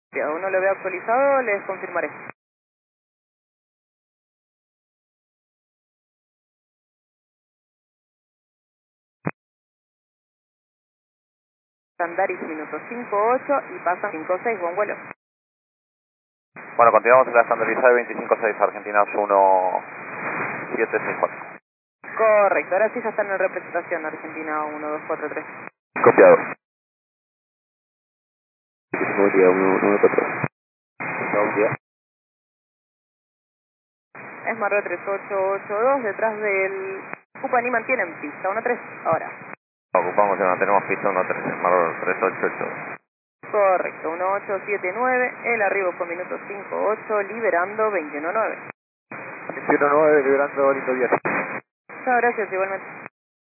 Si aún no lo veo actualizado, les confirmaré. Andaris minuto 58 y pasa 56, buen vuelo. Bueno, continuamos en la estandarizada de 25-6, Argentina 1764. Correcto, ahora sí ya están en representación, Argentina 1243. Copiado. Buen día, 194. Buen día. Es Marro 3882, detrás del Cupani mantienen pista 13 ahora. Ocupamos, ya tenemos pista 13, Marro 3882. Correcto, 1879, el arribo fue minuto 58, liberando 219. 21-9, liberando lindo día. Muchas gracias, igualmente.